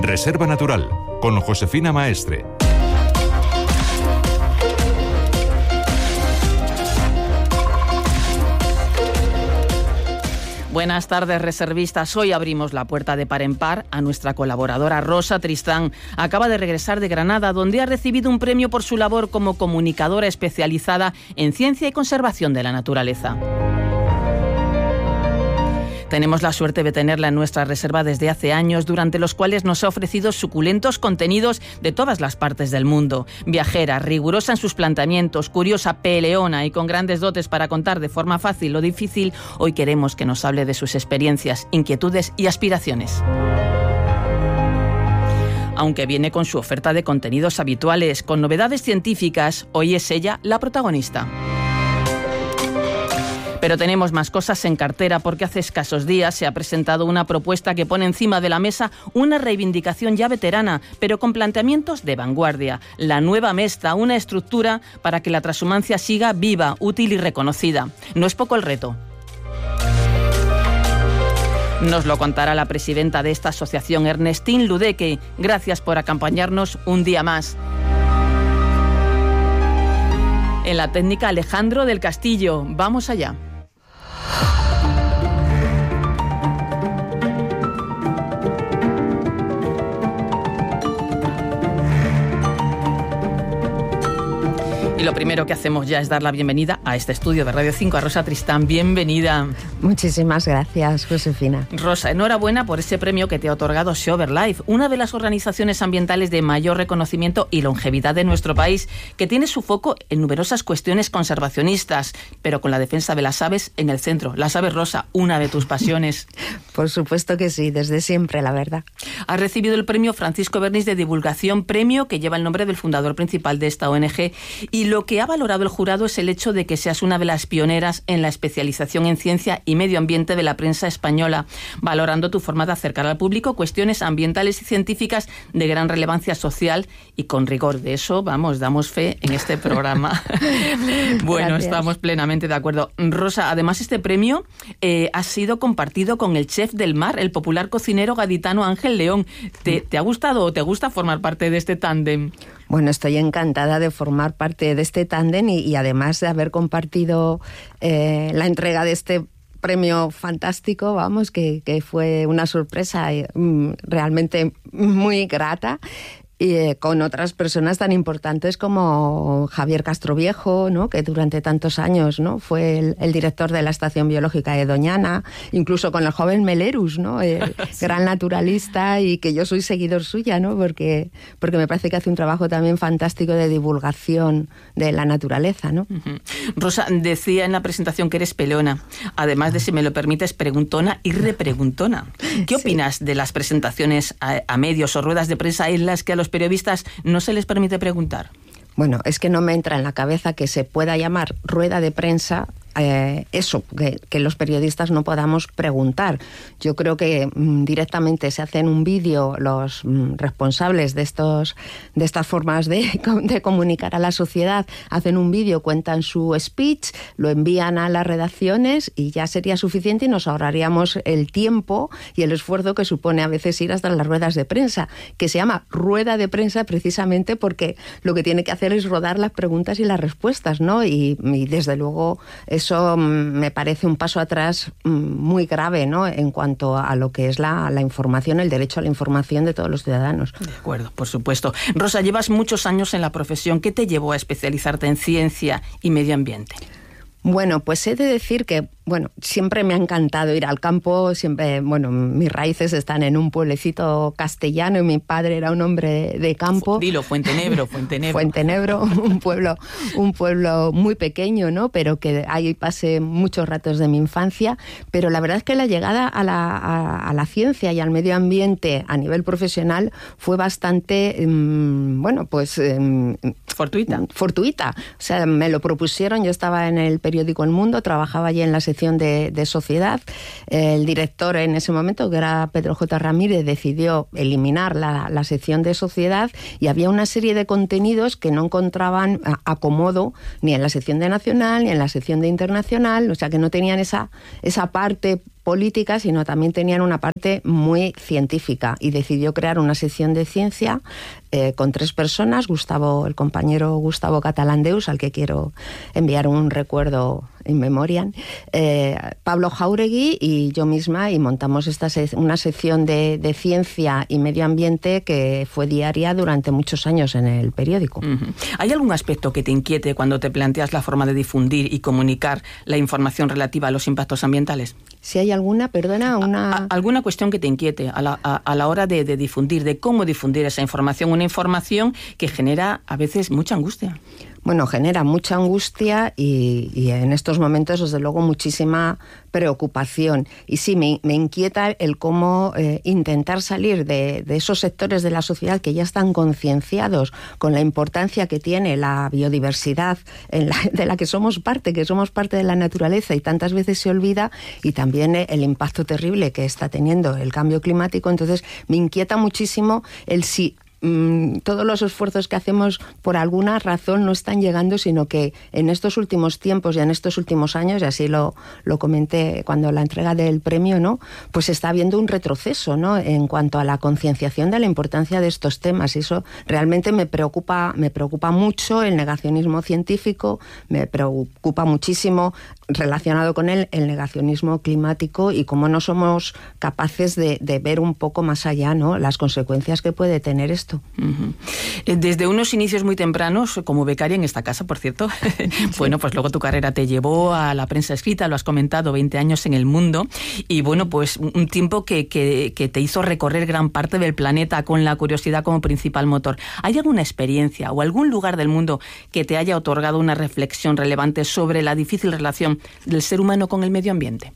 Reserva Natural, con Josefina Maestre. Buenas tardes, reservistas. Hoy abrimos la puerta de par en par a nuestra colaboradora Rosa Tristán. Acaba de regresar de Granada, donde ha recibido un premio por su labor como comunicadora especializada en ciencia y conservación de la naturaleza. Tenemos la suerte de tenerla en nuestra reserva desde hace años, durante los cuales nos ha ofrecido suculentos contenidos de todas las partes del mundo. Viajera, rigurosa en sus planteamientos, curiosa, peleona y con grandes dotes para contar de forma fácil o difícil, hoy queremos que nos hable de sus experiencias, inquietudes y aspiraciones. Aunque viene con su oferta de contenidos habituales, con novedades científicas, hoy es ella la protagonista. Pero tenemos más cosas en cartera, porque hace escasos días se ha presentado una propuesta que pone encima de la mesa una reivindicación ya veterana, pero con planteamientos de vanguardia. La nueva Mesta, una estructura para que la transhumancia siga viva, útil y reconocida. No es poco el reto. Nos lo contará la presidenta de esta asociación, Ernestine Ludeque. Gracias por acompañarnos un día más. En la técnica, Alejandro del Castillo. Vamos allá. Y lo primero que hacemos ya es dar la bienvenida a este estudio de Radio 5 a Rosa Tristán. Bienvenida. Muchísimas gracias, Josefina. Rosa, enhorabuena por ese premio que te ha otorgado ShoverLife, una de las organizaciones ambientales de mayor reconocimiento y longevidad de nuestro país, que tiene su foco en numerosas cuestiones conservacionistas, pero con la defensa de las aves en el centro. Las aves, Rosa, una de tus pasiones. Por supuesto que sí, desde siempre, la verdad. Has recibido el premio Francisco Bernis de Divulgación, premio que lleva el nombre del fundador principal de esta ONG, y lo que ha valorado el jurado es el hecho de que seas una de las pioneras en la especialización en ciencia y medio ambiente de la prensa española, valorando tu forma de acercar al público cuestiones ambientales y científicas de gran relevancia social y con rigor. De eso, vamos, damos fe en este programa. Bueno, gracias. Estamos plenamente de acuerdo. Rosa, además este premio ha sido compartido con el chef del mar, el popular cocinero gaditano Ángel León. ¿Te ha gustado o te gusta formar parte de este tándem? Bueno, estoy encantada de formar parte de este tándem y además de haber compartido la entrega de este premio fantástico, vamos, que fue una sorpresa realmente muy grata. Y con otras personas tan importantes como Javier Castroviejo, ¿no?, que durante tantos años, ¿no?, fue el director de la Estación Biológica de Doñana, incluso con el joven Melerus, ¿no?, sí. Gran naturalista, y que yo soy seguidor suya, ¿no?, porque me parece que hace un trabajo también fantástico de divulgación de la naturaleza, ¿no? Uh-huh. Rosa, decía en la presentación que eres peleona, además de, si me lo permites, preguntona y repreguntona. ¿Qué opinas de las presentaciones a medios o ruedas de prensa en las que a los periodistas no se les permite preguntar? Bueno, es que no me entra en la cabeza que se pueda llamar rueda de prensa eso, que los periodistas no podamos preguntar. Yo creo que directamente se hacen un vídeo los responsables de estas formas de comunicar a la sociedad, hacen un vídeo, cuentan su speech, lo envían a las redacciones y ya sería suficiente, y nos ahorraríamos el tiempo y el esfuerzo que supone a veces ir hasta las ruedas de prensa, que se llama rueda de prensa precisamente porque lo que tiene que hacer es rodar las preguntas y las respuestas, ¿no? Y desde luego eso me parece un paso atrás muy grave, ¿no?, en cuanto a lo que es la información, el derecho a la información de todos los ciudadanos. De acuerdo, por supuesto. Rosa, llevas muchos años en la profesión. ¿Qué te llevó a especializarte en ciencia y medio ambiente? Bueno, pues he de decir que, bueno, siempre me ha encantado ir al campo, siempre, bueno, mis raíces están en un pueblecito castellano y mi padre era un hombre de campo. Dilo, Fuentenebro. Fuentenebro, un pueblo muy pequeño, ¿no?, pero que ahí pasé muchos ratos de mi infancia, pero la verdad es que la llegada a la ciencia y al medio ambiente a nivel profesional fue bastante, fortuita. O sea, me lo propusieron, yo estaba en el periódico El Mundo, trabajaba allí en la sección de sociedad. El director en ese momento, que era Pedro J. Ramírez, decidió eliminar la sección de sociedad, y había una serie de contenidos que no encontraban acomodo ni en la sección de nacional ni en la sección de internacional, o sea que no tenían esa parte política, sino también tenían una parte muy científica, y decidió crear una sección de ciencia con 3 personas, el compañero Gustavo Catalandeus, al que quiero enviar un recuerdo in memoriam, Pablo Jáuregui y yo misma, y montamos una sección de ciencia y medio ambiente que fue diaria durante muchos años en el periódico. ¿Hay algún aspecto que te inquiete cuando te planteas la forma de difundir y comunicar la información relativa a los impactos ambientales? Si hay alguna, alguna cuestión que te inquiete a la hora de difundir, de cómo difundir esa información, una información que genera a veces mucha angustia. Bueno, genera mucha angustia y en estos momentos, desde luego, muchísima preocupación. Y sí, me inquieta el cómo intentar salir de esos sectores de la sociedad que ya están concienciados con la importancia que tiene la biodiversidad de la que somos parte de la naturaleza, y tantas veces se olvida, y también el impacto terrible que está teniendo el cambio climático. Entonces, me inquieta muchísimo el si todos los esfuerzos que hacemos por alguna razón no están llegando, sino que en estos últimos tiempos y en estos últimos años, y así lo comenté cuando la entrega del premio, ¿no?, pues está habiendo un retroceso, ¿no?, en cuanto a la concienciación de la importancia de estos temas, y eso realmente me preocupa mucho. El negacionismo científico me preocupa muchísimo, relacionado con el negacionismo climático, y cómo no somos capaces de ver un poco más allá, ¿no?, las consecuencias que puede tener esto. Desde unos inicios muy tempranos, como becaria en esta casa, por cierto, bueno, pues luego tu carrera te llevó a la prensa escrita, lo has comentado, 20 años en El Mundo, y bueno, pues un tiempo que te hizo recorrer gran parte del planeta con la curiosidad como principal motor. ¿Hay alguna experiencia o algún lugar del mundo que te haya otorgado una reflexión relevante sobre la difícil relación del ser humano con el medio ambiente?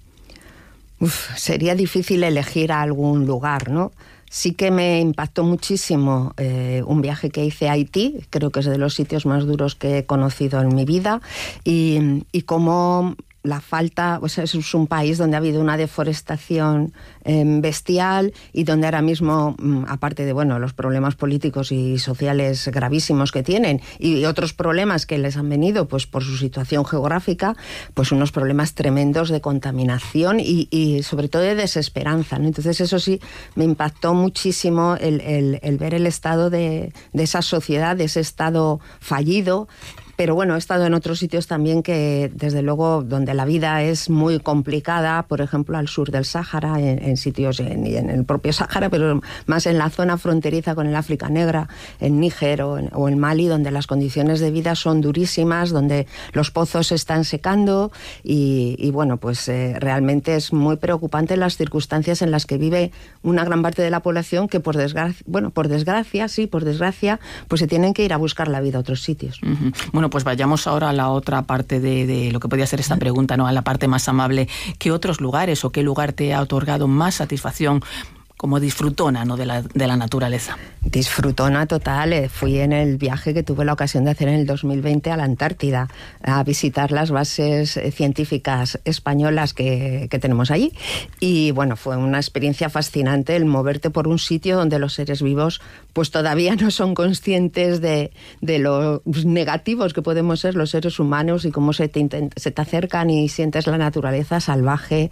Sería difícil elegir algún lugar, ¿no? Sí que me impactó muchísimo un viaje que hice a Haití, creo que es de los sitios más duros que he conocido en mi vida, y cómo la falta, o sea, es un país donde ha habido una deforestación bestial, y donde ahora mismo, aparte de los problemas políticos y sociales gravísimos que tienen, y otros problemas que les han venido pues por su situación geográfica, pues unos problemas tremendos de contaminación y sobre todo de desesperanza, ¿no? Entonces eso sí me impactó muchísimo el ver el estado de esa sociedad, de ese estado fallido. Pero bueno, he estado en otros sitios también que, desde luego, donde la vida es muy complicada, por ejemplo, al sur del Sáhara, en sitios, en el propio Sáhara, pero más en la zona fronteriza con el África Negra, en Níger o en Mali, donde las condiciones de vida son durísimas, donde los pozos se están secando, y bueno, pues realmente es muy preocupante las circunstancias en las que vive una gran parte de la población, que por desgracia, pues se tienen que ir a buscar la vida a otros sitios. Uh-huh. Bueno, pues vayamos ahora a la otra parte de lo que podría ser esta pregunta, ¿no? A la parte más amable. ¿Qué otros lugares o qué lugar te ha otorgado más satisfacción como disfrutona, ¿no?, de la naturaleza? Disfrutona total. Fui en el viaje que tuve la ocasión de hacer en el 2020 a la Antártida, a visitar las bases científicas españolas que tenemos allí. Y bueno, fue una experiencia fascinante el moverte por un sitio donde los seres vivos pues todavía no son conscientes de los negativos que podemos ser los seres humanos, y cómo se te acercan y sientes la naturaleza salvaje,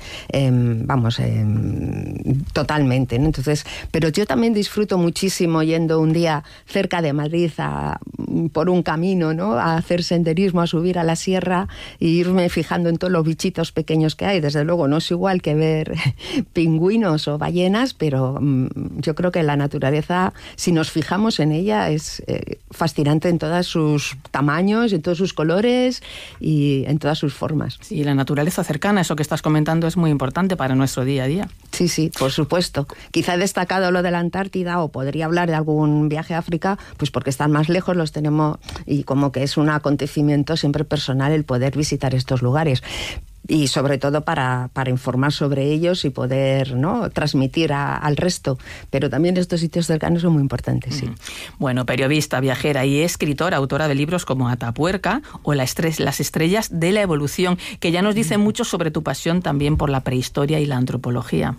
totalmente, ¿no? Entonces, pero yo también disfruto muchísimo yendo un día cerca de Madrid por un camino, ¿no?, a hacer senderismo, a subir a la sierra e irme fijando en todos los bichitos pequeños que hay. Desde luego no es igual que ver pingüinos o ballenas, pero yo creo que la naturaleza, si nos fijamos en ella, es fascinante en todos sus tamaños, en todos sus colores y en todas sus formas. Sí, la naturaleza cercana, eso que estás comentando, es muy importante para nuestro día a día. Sí, por supuesto. Quizá he destacado lo de la Antártida, o podría hablar de algún viaje a África, pues porque están más lejos, los tenemos, y como que es un acontecimiento siempre personal el poder visitar estos lugares. Y sobre todo para informar sobre ellos y poder, ¿no?, transmitir al resto. Pero también estos sitios cercanos son muy importantes, sí. Bueno, periodista, viajera y escritora, autora de libros como Atapuerca o Las estrellas de la evolución, que ya nos dicen mucho sobre tu pasión también por la prehistoria y la antropología.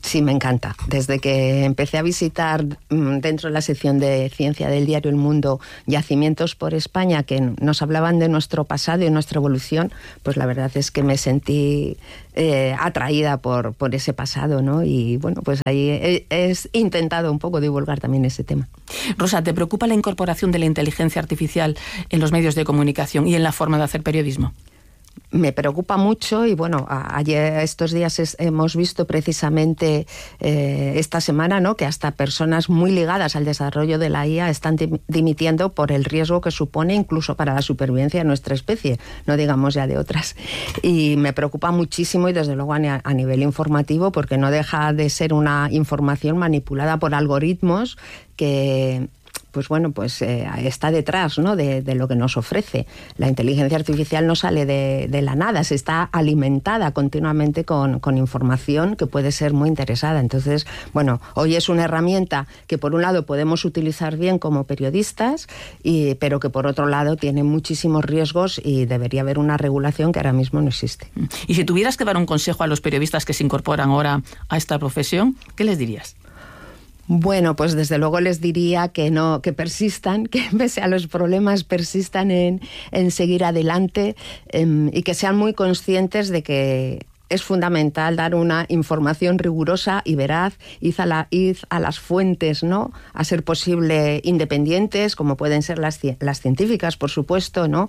Sí, me encanta. Desde que empecé a visitar dentro de la sección de ciencia del diario El Mundo yacimientos por España que nos hablaban de nuestro pasado y nuestra evolución, pues la verdad es que me sentí atraída por ese pasado, ¿no? Y bueno, pues ahí he intentado un poco divulgar también ese tema. Rosa, ¿te preocupa la incorporación de la inteligencia artificial en los medios de comunicación y en la forma de hacer periodismo? Me preocupa mucho y bueno, ayer estos días hemos visto precisamente esta semana, ¿no?, que hasta personas muy ligadas al desarrollo de la IA están dimitiendo por el riesgo que supone incluso para la supervivencia de nuestra especie, no digamos ya de otras. Y me preocupa muchísimo y desde luego a nivel informativo, porque no deja de ser una información manipulada por algoritmos que pues bueno, pues está detrás, ¿no?, de lo que nos ofrece. La inteligencia artificial no sale de la nada, se está alimentada continuamente con información que puede ser muy interesada. Entonces, bueno, hoy es una herramienta que por un lado podemos utilizar bien como periodistas, pero que por otro lado tiene muchísimos riesgos y debería haber una regulación que ahora mismo no existe. Y si tuvieras que dar un consejo a los periodistas que se incorporan ahora a esta profesión, ¿qué les dirías? Bueno, pues desde luego les diría que no, que persistan, que pese a los problemas persistan en seguir adelante y que sean muy conscientes de que es fundamental dar una información rigurosa y veraz, ir a las fuentes, ¿no?, a ser posible independientes, como pueden ser las científicas, por supuesto, ¿no?,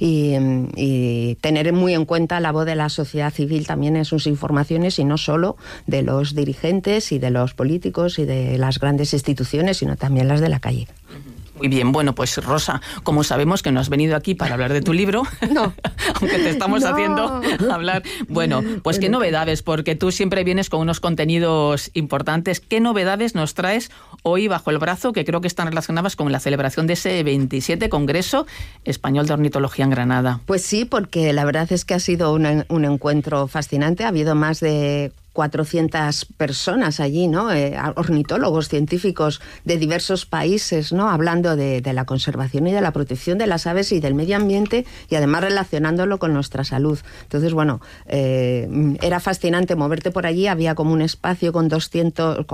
y tener muy en cuenta la voz de la sociedad civil también en sus informaciones, y no solo de los dirigentes y de los políticos y de las grandes instituciones, sino también las de la calle. Muy bien, bueno, pues Rosa, como sabemos que no has venido aquí para hablar de tu libro, no, aunque te estamos haciendo hablar, bueno, pues qué novedades, porque tú siempre vienes con unos contenidos importantes. ¿Qué novedades nos traes hoy bajo el brazo, que creo que están relacionadas con la celebración de ese 27 Congreso Español de Ornitología en Granada? Pues sí, porque la verdad es que ha sido un encuentro fascinante. Ha habido más de 400 personas allí, ¿no?, ornitólogos, científicos de diversos países, ¿no?, hablando de la conservación y de la protección de las aves y del medio ambiente, y además relacionándolo con nuestra salud. Entonces, bueno, era fascinante moverte por allí. Había como un espacio con 200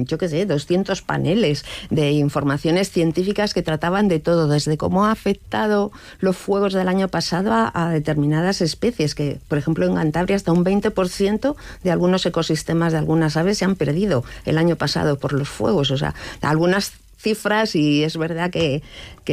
paneles de informaciones científicas que trataban de todo, desde cómo ha afectado los fuegos del año pasado a determinadas especies, que, por ejemplo, en Cantabria hasta un 20% de algunos ecosistemas de algunas aves se han perdido el año pasado por los fuegos. O sea, algunas cifras, y es verdad que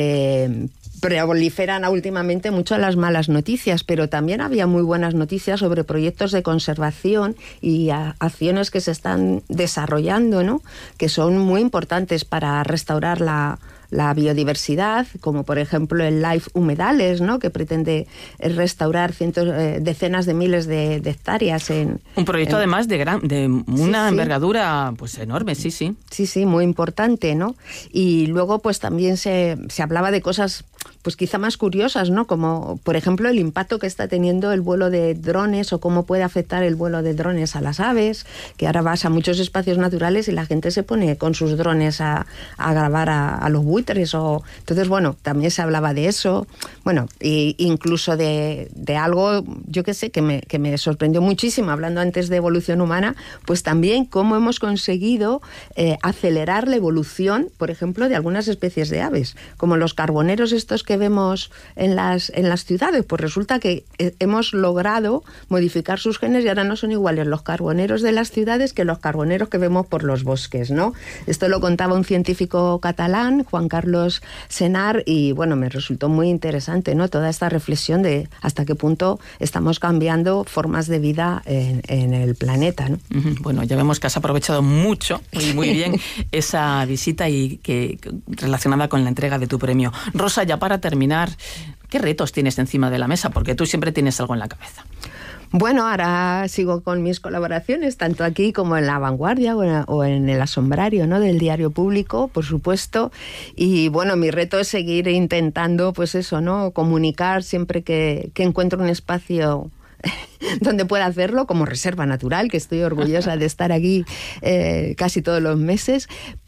proliferan últimamente mucho las malas noticias, pero también había muy buenas noticias sobre proyectos de conservación y acciones que se están desarrollando, ¿no?, que son muy importantes para restaurar la biodiversidad, como por ejemplo el LIFE Humedales, ¿no?, que pretende restaurar decenas de miles de hectáreas un proyecto además de una envergadura pues enorme, sí. Sí, muy importante, ¿no? Y luego pues también se hablaba de cosas pues quizá más curiosas, ¿no?, como por ejemplo el impacto que está teniendo el vuelo de drones, o cómo puede afectar el vuelo de drones a las aves, que ahora vas a muchos espacios naturales y la gente se pone con sus drones a grabar a los buitres. Entonces, bueno, también se hablaba de eso. Bueno, e incluso de algo, yo qué sé, que me sorprendió muchísimo, hablando antes de evolución humana, pues también cómo hemos conseguido acelerar la evolución, por ejemplo, de algunas especies de aves, como los carboneros estos que vemos en las ciudades. Pues resulta que hemos logrado modificar sus genes y ahora no son iguales los carboneros de las ciudades que los carboneros que vemos por los bosques, ¿no? Esto lo contaba un científico catalán, Juan Carlos Senar, y bueno, me resultó muy interesante, ¿no?, toda esta reflexión de hasta qué punto estamos cambiando formas de vida en el planeta, ¿no? Bueno, ya vemos que has aprovechado mucho y muy bien esa visita y relacionada con la entrega de tu premio. Rosa, ya para terminar, ¿qué retos tienes encima de la mesa? Porque tú siempre tienes algo en la cabeza. Bueno, ahora sigo con mis colaboraciones, tanto aquí como en La Vanguardia o en El Asombrario, ¿no?, del Diario Público, por supuesto. Y bueno, mi reto es seguir intentando, pues eso, ¿no?, comunicar siempre que encuentro un espacio donde pueda hacerlo, como Reserva Natural, que estoy orgullosa de estar aquí casi todos los meses,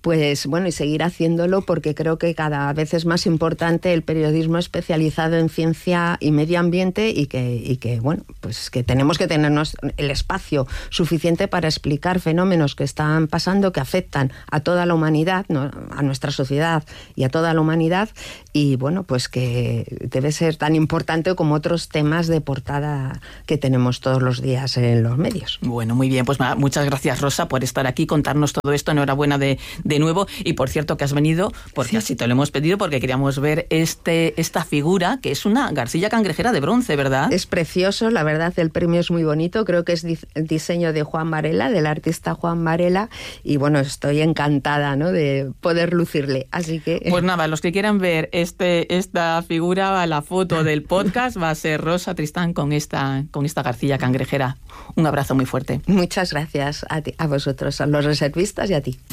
Pues bueno, y seguir haciéndolo, porque creo que cada vez es más importante el periodismo especializado en ciencia y medio ambiente, y que bueno, pues que tenemos que tenernos el espacio suficiente para explicar fenómenos que están pasando, que afectan a toda la humanidad, ¿no?, a nuestra sociedad y a toda la humanidad, y bueno, pues que debe ser tan importante como otros temas de portada que tenemos todos los días en los medios. Bueno, muy bien, pues muchas gracias, Rosa, por estar aquí, contarnos todo esto. Enhorabuena de nuevo, y por cierto que has venido porque así te lo hemos pedido, porque queríamos ver esta figura, que es una garcilla cangrejera de bronce, ¿verdad? Es precioso, la verdad, el premio es muy bonito, creo que es diseño de Juan Varela, del artista Juan Varela, y bueno, estoy encantada, ¿no?, de poder lucirle, así que... Pues nada, los que quieran ver esta figura, la foto del podcast, va a ser Rosa Tristán con esta garcilla cangrejera. Un abrazo muy fuerte. Muchas gracias a vosotros, a los reservistas y a ti.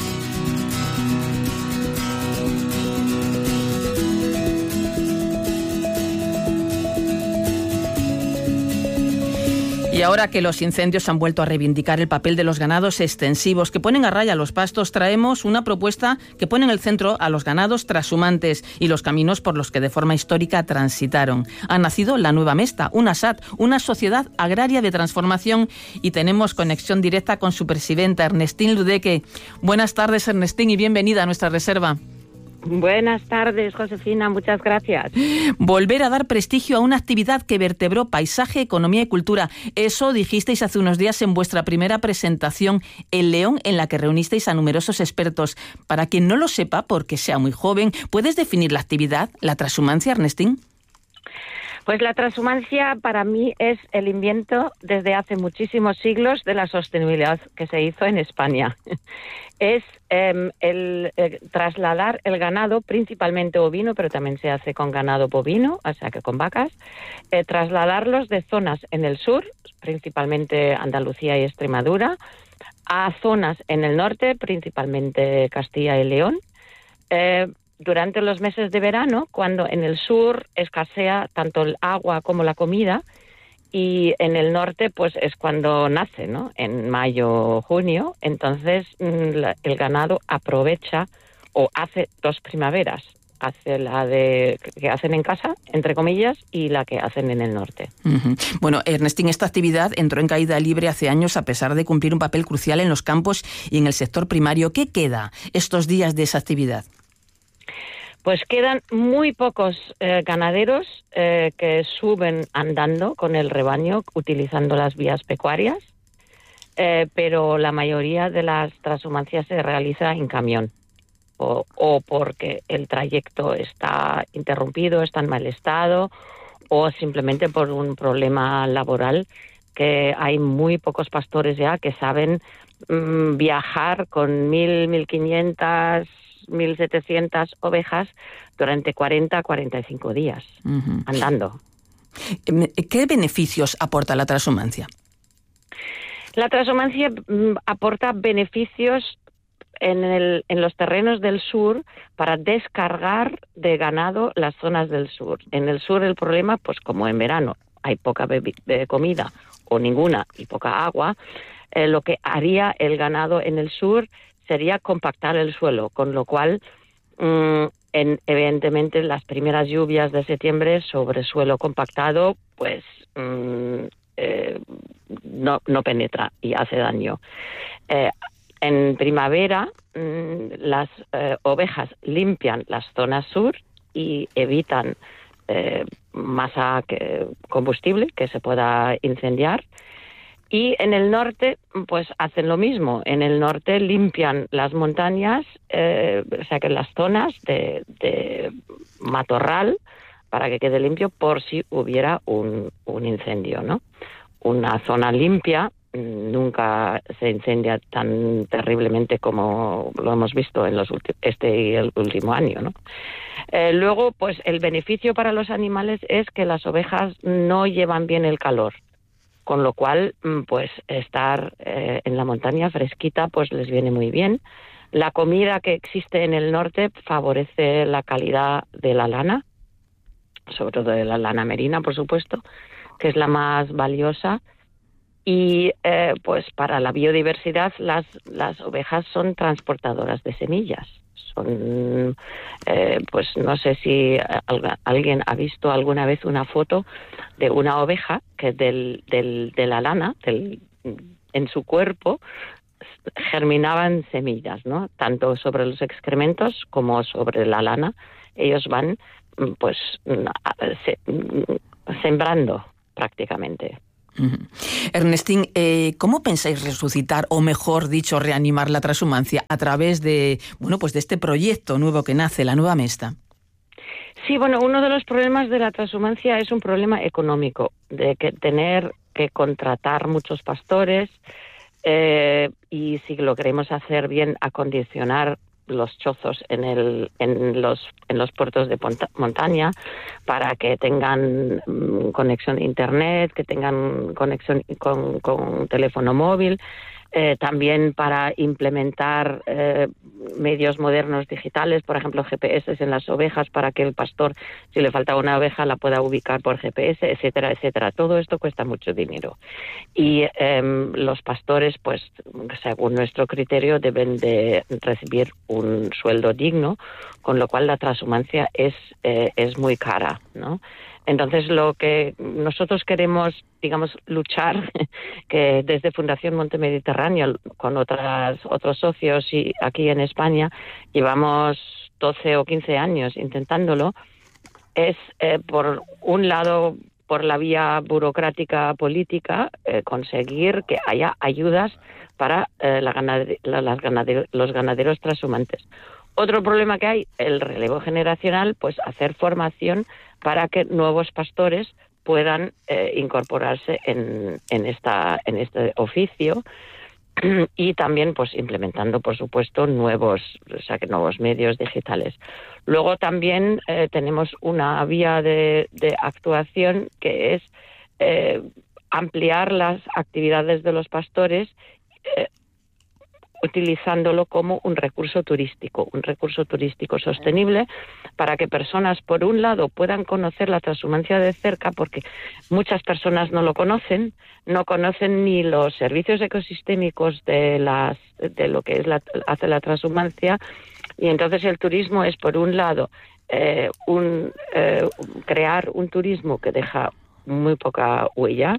Y ahora que los incendios han vuelto a reivindicar el papel de los ganados extensivos que ponen a raya los pastos, traemos una propuesta que pone en el centro a los ganados trashumantes y los caminos por los que de forma histórica transitaron. Ha nacido la Nueva Mesta, una SAT, una sociedad agraria de transformación, y tenemos conexión directa con su presidenta, Ernestín Ludeque. Buenas tardes, Ernestín, y bienvenida a nuestra reserva. Buenas tardes, Josefina, muchas gracias. Volver a dar prestigio a una actividad que vertebró paisaje, economía y cultura. Eso dijisteis hace unos días en vuestra primera presentación en León, en la que reunisteis a numerosos expertos. Para quien no lo sepa, porque sea muy joven, ¿puedes definir la actividad, la transhumancia, Ernestín? Pues la transhumancia para mí es el invento desde hace muchísimos siglos de la sostenibilidad que se hizo en España. Es trasladar el ganado, principalmente ovino, pero también se hace con ganado bovino, o sea que con vacas, trasladarlos de zonas en el sur, principalmente Andalucía y Extremadura, a zonas en el norte, principalmente Castilla y León, durante los meses de verano, cuando en el sur escasea tanto el agua como la comida, y en el norte pues es cuando nace, ¿no?, en mayo, junio. Entonces el ganado aprovecha o hace dos primaveras. Hace la que hacen en casa, entre comillas, y la que hacen en el norte. Uh-huh. Bueno, Ernestín, esta actividad entró en caída libre hace años a pesar de cumplir un papel crucial en los campos y en el sector primario. ¿Qué queda estos días de esa actividad? Pues quedan muy pocos ganaderos que suben andando con el rebaño utilizando las vías pecuarias, pero la mayoría de las transhumancias se realiza en camión o porque el trayecto está interrumpido, está en mal estado, o simplemente por un problema laboral, que hay muy pocos pastores ya que saben viajar con 1.000, 1.500... 1.700 ovejas durante 40 a 45 días andando. ¿Qué beneficios aporta la transhumancia? La transhumancia aporta beneficios en los terrenos del sur para descargar de ganado las zonas del sur. En el sur el problema, pues como en verano hay poca comida o ninguna y poca agua, lo que haría el ganado en el sur sería compactar el suelo, con lo cual, evidentemente, las primeras lluvias de septiembre sobre suelo compactado, pues no penetra y hace daño. En primavera, las ovejas limpian las zonas sur y evitan masa combustible que se pueda incendiar. Y en el norte, pues hacen lo mismo. En el norte limpian las montañas, o sea que las zonas de matorral, para que quede limpio por si hubiera un incendio, ¿no? Una zona limpia nunca se incendia tan terriblemente como lo hemos visto en este y el último año, ¿no? Luego, pues el beneficio para los animales es que las ovejas no llevan bien el calor, con lo cual, pues estar en la montaña fresquita, pues les viene muy bien. La comida que existe en el norte favorece la calidad de la lana, sobre todo de la lana merina, por supuesto, que es la más valiosa. Y pues para la biodiversidad las ovejas son transportadoras de semillas. Son, pues no sé si alguien ha visto alguna vez una foto de una oveja que de la lana, en su cuerpo germinaban semillas, ¿no? Tanto sobre los excrementos como sobre la lana. Ellos van pues sembrando prácticamente. Ernestín, ¿cómo pensáis resucitar, o mejor dicho, reanimar la transhumancia a través de, bueno, pues de este proyecto nuevo que nace, la Nueva Mesta? Sí, bueno, uno de los problemas de la transhumancia es un problema económico, de que tener que contratar muchos pastores y si lo queremos hacer bien, acondicionar los chozos en los puertos de montaña para que tengan conexión a internet, que tengan conexión con teléfono móvil, también para implementar medios modernos digitales, por ejemplo GPS en las ovejas para que el pastor, si le falta una oveja, la pueda ubicar por GPS, etcétera, etcétera. Todo esto cuesta mucho dinero y los pastores, pues según nuestro criterio, deben de recibir un sueldo digno, con lo cual la transhumancia es muy cara, ¿no? Entonces, lo que nosotros queremos, digamos, luchar, que desde Fundación Monte Mediterráneo, con otros socios y aquí en España, llevamos 12 o 15 años intentándolo, es, por un lado, por la vía burocrática política, conseguir que haya ayudas para los ganaderos transhumantes. Otro problema que hay, el relevo generacional, pues hacer formación para que nuevos pastores puedan incorporarse en este oficio y también pues implementando, por supuesto, nuevos medios digitales. Luego también tenemos una vía de actuación que es ampliar las actividades de los pastores utilizándolo como un recurso turístico sostenible, para que personas, por un lado, puedan conocer la transhumancia de cerca, porque muchas personas no lo conocen, no conocen ni los servicios ecosistémicos de lo que hace la transhumancia, y entonces el turismo es, por un lado, crear un turismo que deja muy poca huella,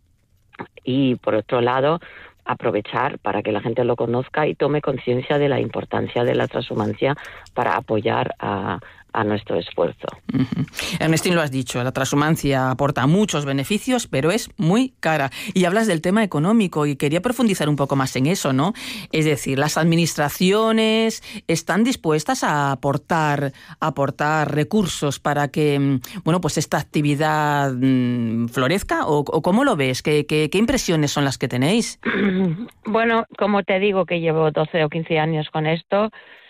y por otro lado aprovechar para que la gente lo conozca y tome conciencia de la importancia de la transhumancia para apoyar a nuestro esfuerzo. Ernestín, lo has dicho, la transhumancia aporta muchos beneficios, pero es muy cara. Y hablas del tema económico y quería profundizar un poco más en eso, ¿no? Es decir, ¿las administraciones están dispuestas a aportar recursos para que, bueno, pues esta actividad florezca? ¿O cómo lo ves? ¿Qué impresiones son las que tenéis? Bueno, como te digo que llevo 12 o 15 años con esto,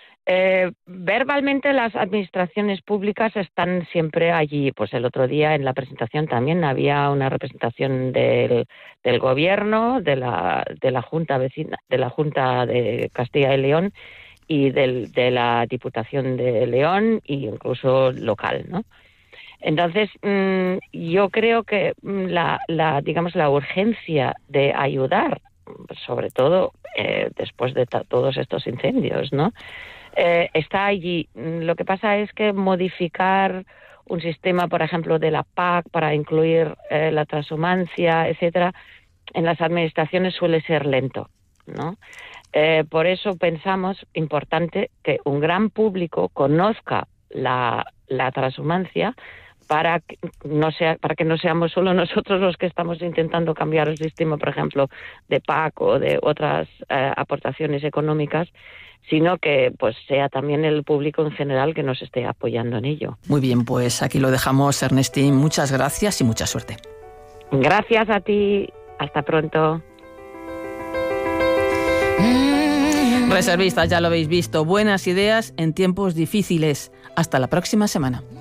verbalmente las administraciones públicas están siempre allí. Pues el otro día en la presentación también había una representación del gobierno, de la Junta vecina, de la Junta de Castilla y León y de la Diputación de León e incluso local, ¿no? Entonces, yo creo que la urgencia de ayudar, sobre todo después de todos estos incendios, ¿no? Está allí. Lo que pasa es que modificar un sistema, por ejemplo, de la PAC para incluir la transhumancia, etcétera, en las administraciones suele ser lento, ¿no? Por eso pensamos importante que un gran público conozca la transhumancia, para que no seamos solo nosotros los que estamos intentando cambiar el sistema, por ejemplo, de PAC o de otras aportaciones económicas, sino que pues sea también el público en general que nos esté apoyando en ello. Muy bien, pues aquí lo dejamos, Ernestín. Muchas gracias y mucha suerte. Gracias a ti. Hasta pronto. Reservistas, ya lo habéis visto. Buenas ideas en tiempos difíciles. Hasta la próxima semana.